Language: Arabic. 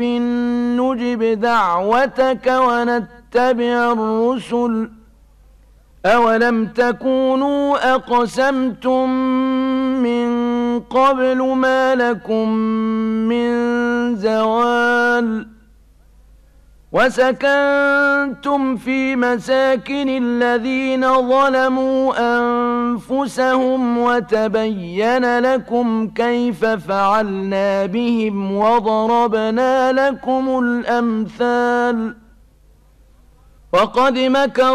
نجب دعوتك ونتبع الرسل أولم تكونوا أقسمتم من قبل ما لكم من زوال وسكنتم في مساكن الذين ظلموا أنفسهم وتبين لكم كيف فعلنا بهم وضربنا لكم الأمثال وقد مكروا